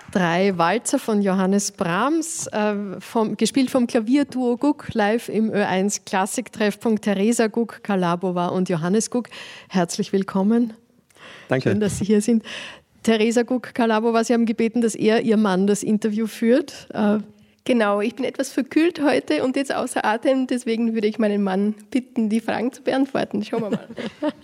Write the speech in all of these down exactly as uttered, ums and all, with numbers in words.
Drei Walzer von Johannes Brahms, äh, vom, gespielt vom Klavierduo Guk, live im Ö eins Klassik-Treffpunkt. Teresa Guk, Kalabova und Johannes Guk. Herzlich willkommen. Danke. Schön, dass Sie hier sind. Teresa Guk, Kalabova, Sie haben gebeten, dass er, Ihr Mann, das Interview führt. Äh, Genau, ich bin etwas verkühlt heute und jetzt außer Atem, deswegen würde ich meinen Mann bitten, die Fragen zu beantworten. Schauen wir mal.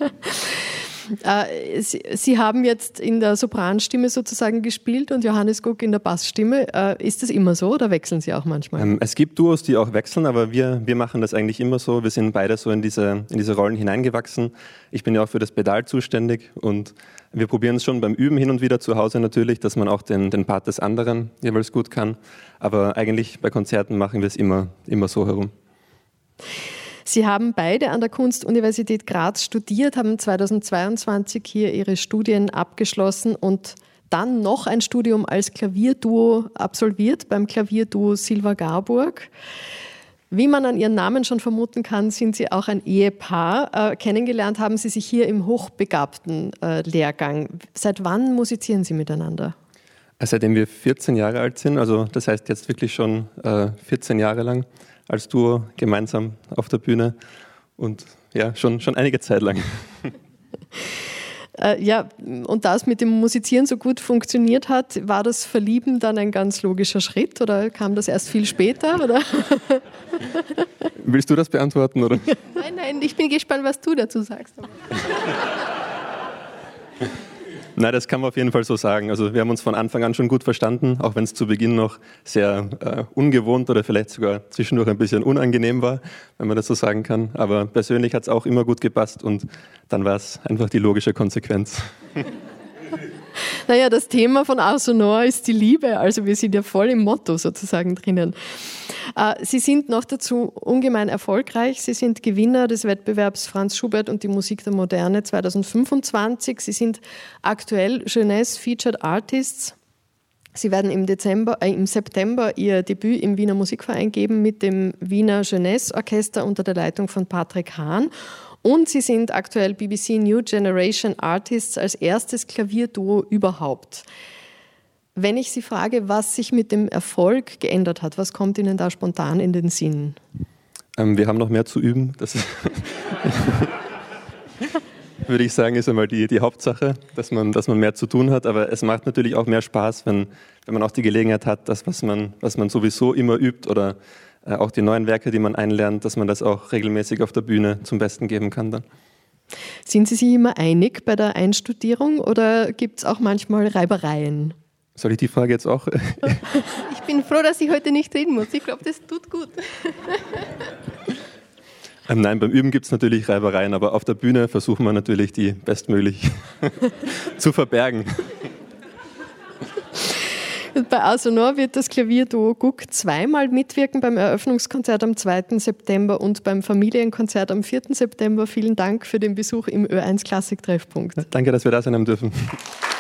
Äh, Sie, Sie haben jetzt in der Sopranstimme sozusagen gespielt und Johannes Guk in der Bassstimme. Äh, ist das immer so oder wechseln Sie auch manchmal? Ähm, es gibt Duos, die auch wechseln, aber wir, wir machen das eigentlich immer so. Wir sind beide so in diese, in diese Rollen hineingewachsen. Ich bin ja auch für das Pedal zuständig und wir probieren es schon beim Üben hin und wieder zu Hause natürlich, dass man auch den, den Part des anderen jeweils gut kann. Aber eigentlich bei Konzerten machen wir es immer, immer so herum. Sie haben beide an der Kunstuniversität Graz studiert, haben zweitausendzweiundzwanzig hier Ihre Studien abgeschlossen und dann noch ein Studium als Klavierduo absolviert beim Klavierduo Silva-Garburg. Wie man an Ihren Namen schon vermuten kann, sind Sie auch ein Ehepaar. Äh, kennengelernt haben Sie sich hier im hochbegabten äh, Lehrgang. Seit wann musizieren Sie miteinander? Seitdem wir vierzehn Jahre alt sind, also das heißt jetzt wirklich schon äh, vierzehn Jahre lang als Duo gemeinsam auf der Bühne und ja, schon, schon einige Zeit lang. Äh, ja, und da es mit dem Musizieren so gut funktioniert hat, war das Verlieben dann ein ganz logischer Schritt oder kam das erst viel später? Oder? Willst du das beantworten? Oder? Nein, nein, ich bin gespannt, was du dazu sagst. Nein, das kann man auf jeden Fall so sagen. Also wir haben uns von Anfang an schon gut verstanden, auch wenn es zu Beginn noch sehr äh, ungewohnt oder vielleicht sogar zwischendurch ein bisschen unangenehm war, wenn man das so sagen kann. Aber persönlich hat es auch immer gut gepasst und dann war es einfach die logische Konsequenz. Naja, das Thema von Ars Sonor ist die Liebe, also wir sind ja voll im Motto sozusagen drinnen. Sie sind noch dazu ungemein erfolgreich. Sie sind Gewinner des Wettbewerbs Franz Schubert und die Musik der Moderne zweitausendfünfundzwanzig. Sie sind aktuell Jeunesse Featured Artists. Sie werden im, Dezember, äh, im September ihr Debüt im Wiener Musikverein geben mit dem Wiener Jeunesse Orchester unter der Leitung von Patrick Hahn. Und Sie sind aktuell B B C New Generation Artists als erstes Klavierduo überhaupt. Wenn ich Sie frage, was sich mit dem Erfolg geändert hat, was kommt Ihnen da spontan in den Sinn? Ähm, wir haben noch mehr zu üben. Das ist würde ich sagen, ist einmal die, die Hauptsache, dass man, dass man mehr zu tun hat. Aber es macht natürlich auch mehr Spaß, wenn, wenn man auch die Gelegenheit hat, das, was man, was man sowieso immer übt oder äh, auch die neuen Werke, die man einlernt, dass man das auch regelmäßig auf der Bühne zum Besten geben kann dann. Sind Sie sich immer einig bei der Einstudierung oder gibt es auch manchmal Reibereien? Soll ich die Frage jetzt auch? Ich bin froh, dass ich heute nicht reden muss. Ich glaube, das tut gut. Ähm, nein, beim Üben gibt es natürlich Reibereien, aber auf der Bühne versuchen wir natürlich, die bestmöglich zu verbergen. Bei Ars Sonor wird das Klavierduo Guk zweimal mitwirken, beim Eröffnungskonzert am zweiten September und beim Familienkonzert am vierten September. Vielen Dank für den Besuch im Ö eins Klassik-Treffpunkt. Danke, dass wir da sein haben dürfen.